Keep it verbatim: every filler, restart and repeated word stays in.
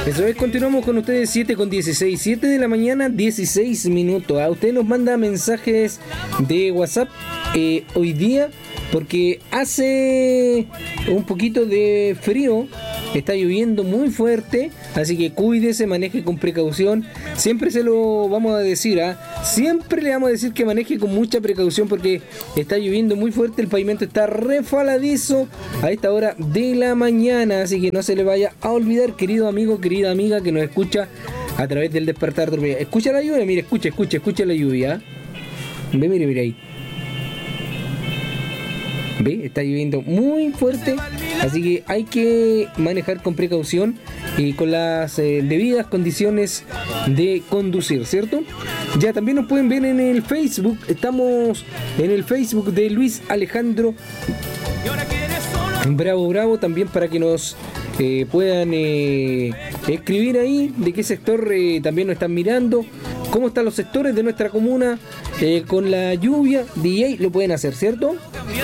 Eso es, continuamos con ustedes siete con dieciséis, siete de la mañana, dieciséis minutos. A usted nos manda mensajes de WhatsApp eh, hoy día porque hace un poquito de frío, está lloviendo muy fuerte, así que cuídese, maneje con precaución. Siempre se lo vamos a decir, ¿ah? ¿eh? Siempre le vamos a decir que maneje con mucha precaución porque está lloviendo muy fuerte, el pavimento está refaladizo a esta hora de la mañana, así que no se le vaya a olvidar, querido amigo, querida amiga que nos escucha a través del Despertar Dormido. Escucha la lluvia, mire, escucha, escucha, escucha la lluvia. Ve, mire, mire ahí. Ve, está lloviendo muy fuerte, así que hay que manejar con precaución y con las eh, debidas condiciones de conducir, ¿cierto? Ya también nos pueden ver en el Facebook, estamos en el Facebook de Luis Alejandro Bravo Bravo, también para que nos eh, puedan eh, escribir ahí de qué sector eh, también nos están mirando, cómo están los sectores de nuestra comuna eh, con la lluvia. D J lo pueden hacer, ¿cierto?